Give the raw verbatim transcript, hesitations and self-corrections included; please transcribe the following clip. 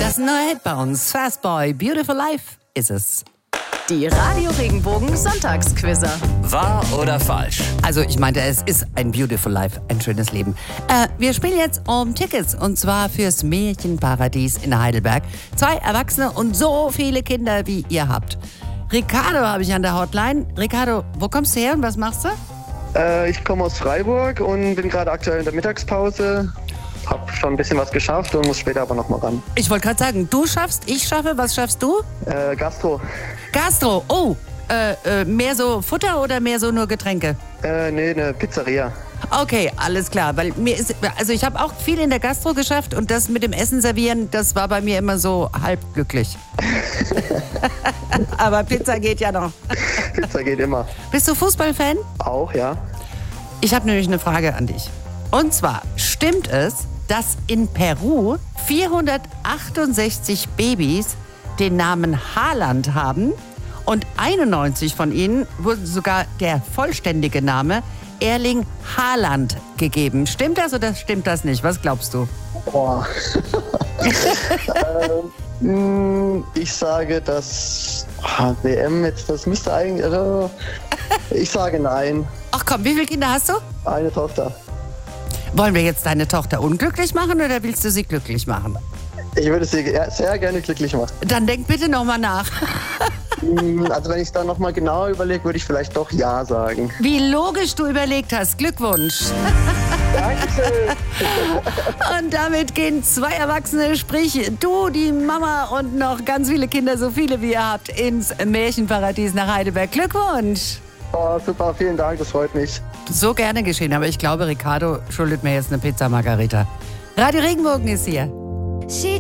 Das neue Hit bei uns. Fast Boy, Beautiful Life ist es. Die Radio Regenbogen Sonntagsquizzer. Wahr oder falsch? Also ich meinte, es ist ein Beautiful Life, ein schönes Leben. Äh, wir spielen jetzt um Tickets und zwar fürs Märchenparadies in Heidelberg. Zwei Erwachsene und so viele Kinder, wie ihr habt. Ricardo habe ich an der Hotline. Ricardo, wo kommst du her und was machst du? Äh, ich komme aus Freiburg und bin gerade aktuell in der Mittagspause. Hab schon ein bisschen was geschafft und muss später aber noch mal ran. Ich wollte gerade sagen, du schaffst, ich schaffe. Was schaffst du? Äh, Gastro. Gastro, oh, äh, äh, mehr so Futter oder mehr so nur Getränke? Äh, nee, eine Pizzeria. Okay, alles klar, weil mir ist, also ich habe auch viel in der Gastro geschafft und das mit dem Essen servieren, das war bei mir immer so halb glücklich. Aber Pizza geht ja noch. Pizza geht immer. Bist du Fußballfan? Auch, ja. Ich habe nämlich eine Frage an dich. Und zwar, stimmt es, dass in Peru vierhundertachtundsechzig Babys den Namen Haaland haben und einundneunzig von ihnen wurden sogar der vollständige Name Erling Haaland gegeben? Stimmt das oder stimmt das nicht? Was glaubst du? Boah. ähm, ich sage, dass ah, W M jetzt, das müsste eigentlich, also, ich sage nein. Ach komm, wie viele Kinder hast du? Eine Tochter. Wollen wir jetzt deine Tochter unglücklich machen oder willst du sie glücklich machen? Ich würde sie sehr gerne glücklich machen. Dann denk bitte nochmal nach. Also wenn ich es dann nochmal genauer überlege, würde ich vielleicht doch ja sagen. Wie logisch du überlegt hast. Glückwunsch. Dankeschön. Und damit gehen zwei Erwachsene, sprich du, die Mama und noch ganz viele Kinder, so viele wie ihr habt, ins Märchenparadies nach Heidelberg. Glückwunsch. Oh, super, vielen Dank, das freut mich. So gerne geschehen, aber ich glaube, Ricardo schuldet mir jetzt eine Pizza Margarita. Radio Regenbogen ist hier. She